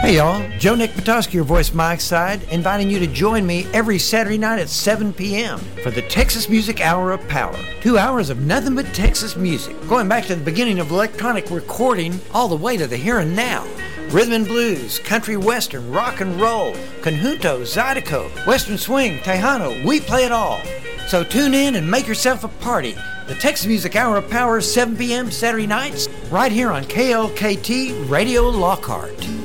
Hey y'all, Joe Nick Petoskey, your voice Mike's side, inviting you to join me every Saturday night at 7 p.m. for the Texas Music Hour of Power. 2 hours of nothing but Texas music, going back to the beginning of electronic recording all the way to the here and now. Rhythm and blues, country western, rock and roll, conjunto, zydeco, western swing, tejano, we play it all. So tune in and make yourself a party. The Texas Music Hour of Power, 7 p.m. Saturday nights, right here on KLKT Radio Lockhart.